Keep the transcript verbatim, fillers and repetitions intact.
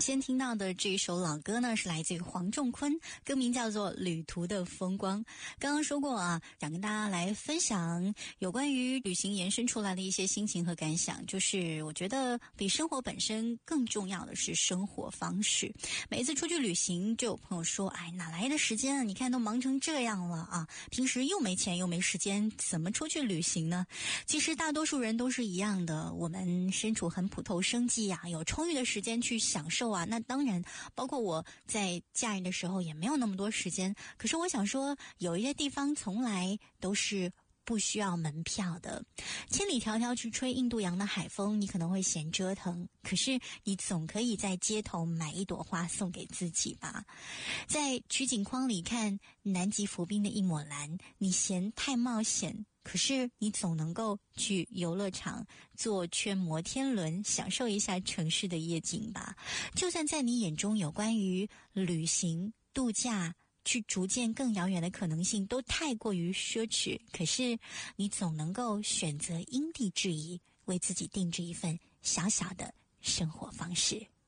先听到的这一首老歌呢，是来自于黄仲坤，歌名叫做《旅途的风光》。刚刚说过啊，想跟大家来分享有关于旅行延伸出来的一些心情和感想，就是我觉得比生活本身更重要的是生活方式。每一次出去旅行，就有朋友说，哎，哪来的时间啊？你看都忙成这样了啊，平时又没钱又没时间，怎么出去旅行呢？其实大多数人都是一样的，我们身处很普通生计啊，有充裕的时间去享受啊，那当然包括我在假日的时候也没有那么多时间，可是我想说有一些地方从来都是不需要门票的。千里迢迢去吹印度洋的海风，你可能会嫌折腾，可是你总可以在街头买一朵花送给自己吧。在取景框里看南极浮冰的一抹蓝，你嫌太冒险，可是你总能够去游乐场坐圈摩天轮，享受一下城市的夜景吧。就算在你眼中有关于旅行、度假、去逐渐更遥远的可能性都太过于奢侈，可是你总能够选择因地制宜，为自己定制一份小小的生活方式。